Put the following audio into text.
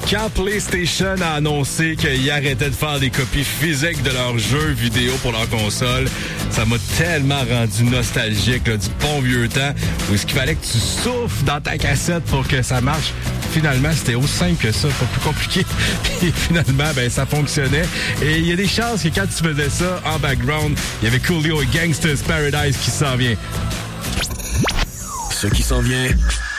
Quand PlayStation a annoncé qu'ils arrêtaient de faire des copies physiques de leurs jeux vidéo pour leur console, ça m'a tellement rendu nostalgique là, du bon vieux temps où est-ce qu'il fallait que tu souffles dans ta cassette pour que ça marche. Finalement, c'était aussi simple que ça, pas plus compliqué. Puis finalement, ben ça fonctionnait. Et il y a des chances que quand tu faisais ça en background, il y avait Coolio et Gangsta's Paradise qui s'en vient. Ce qui s'en vient